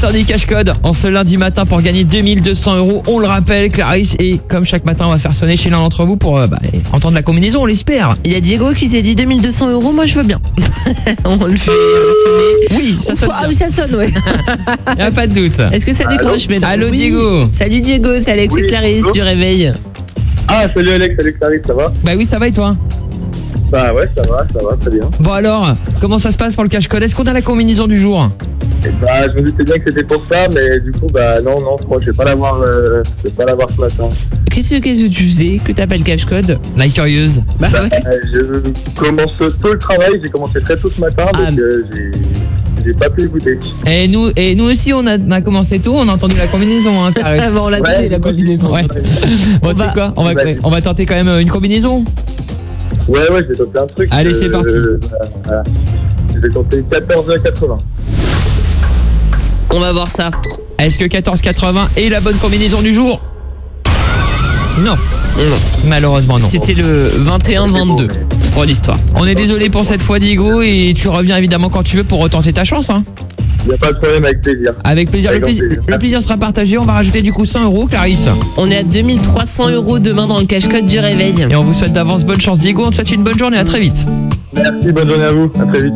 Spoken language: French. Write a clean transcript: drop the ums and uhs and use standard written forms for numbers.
l'heure du cache-code en ce lundi matin pour gagner 2200 €. On le rappelle, Clarisse, et comme chaque matin, on va faire sonner chez l'un d'entre vous pour entendre la combinaison, on l'espère. Il y a Diego qui s'est dit 2200 €, moi je veux bien. On le fait sonner. Oui, ça sonne Ah bien. oui, ça sonne, ouais. Y a pas de doute. Est-ce que ça décroche, mesdames? Allô, Oui. Diego. Salut Diego, c'est Alex et Clarisse du Réveil. Ah, salut Alex, salut Clarisse, ça va? Bah oui, ça va et toi? Bah ouais, ça va, très bien. Bon alors, comment ça se passe pour le cache-code? Est-ce qu'on a la combinaison du jour? Et bah, je me doutais bien que c'était pour ça, mais du coup, bah non, je crois que je vais pas l'avoir ce matin. Qu'est-ce que tu faisais que t'appelles cache-code? La curieuse. Bah ouais. Je commence tôt le travail, j'ai commencé très tôt ce matin, donc j'ai pas pu écouter. Et nous aussi, on a commencé tôt, on a entendu la combinaison, hein, Clarisse. Ah bon, on l'a donné la combinaison. Ouais. Bon, tu sais quoi, on va tenter quand même une combinaison. Ouais, je vais tenter un truc. Allez, c'est parti. Voilà. Je vais tenter 14,80. On va voir ça. Est-ce que 14,80 est la bonne combinaison du jour? Non. Malheureusement, non. C'était le 21-22 pour l'histoire. On est désolé pour cette fois, Diego, et tu reviens évidemment quand tu veux pour retenter ta chance, hein. Il n'y a pas de problème, avec plaisir. Avec plaisir. Le plaisir sera partagé. On va rajouter du coup 100 €, Clarisse. On est à 2300 € demain dans le cache-code du Réveil. Et on vous souhaite d'avance bonne chance, Diego. On te souhaite une bonne journée. À très vite. Merci, bonne journée à vous. À très vite.